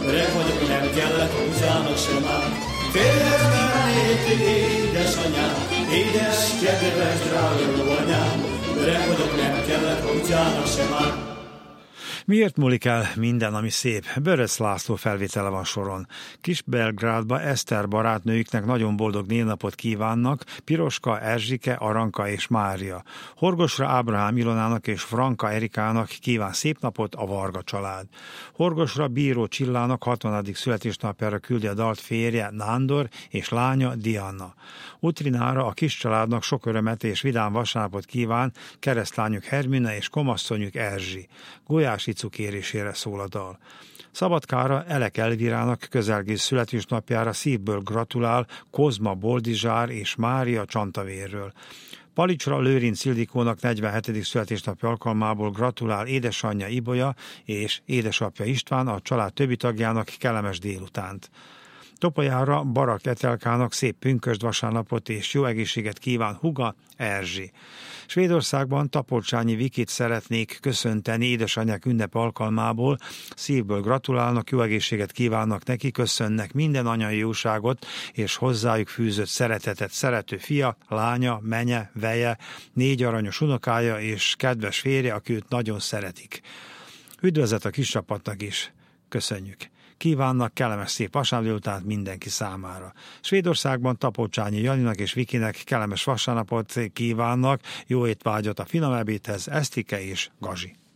Öreg vagyok, nem kellett húzának sem már. Férjhez mennék, édesanyám, édes, kedves, drága jó anyám. Öreg vagyok, nem kellett húzának sem már. Miért múlik el minden, ami szép? Börös László felvétele van soron. Kis-Belgrádba Eszter barátnőjüknek nagyon boldog névnapot kívánnak Piroska, Erzsike, Aranka és Mária. Horgosra Ábrahám Ilonának és Franka Erikának kíván szép napot a Varga család. Horgosra Bíró Csillának 60. születésnapjára küldi a dalt férje Nándor és lánya Diana. Utrinára a kis családnak sok örömet és vidám vasárnapot kíván keresztlányuk Hermina és komasszonyuk Erzsi. Gulyás Icu kérésére szól a dal. Szabadkára Elek Elvirának közelgő születésnapjára szívből gratulál Kozma Boldizsár és Mária Csantavérről. Palicsra Lőrinc Ildikónak 47. születésnapja alkalmából gratulál édesanyja Ibolya és édesapja István, a család többi tagjának kellemes délutánt. Topolyára Barak Etelkának szép pünkösd vasárnapot és jó egészséget kíván húga Erzsi. Svédországban Tapolcsányi Vikit szeretnék köszönteni édesanyják ünnep alkalmából, szívből gratulálnak, jó egészséget kívánnak neki, köszönnek minden anyai jóságot és hozzájuk fűzött szeretetet szerető fia, lánya, menye, veje, 4 aranyos unokája és kedves férje, aki őt nagyon szeretik. Üdvözlet a kis csapatnak is. Köszönjük. Kívánnak kellemes szép vasárnap délután mindenki számára. Svédországban Tapolcsányi Janinak és Vikinek kellemes vasárnapot kívánnak, jó étvágyat a finom ebédhez, Esztike és Gazi.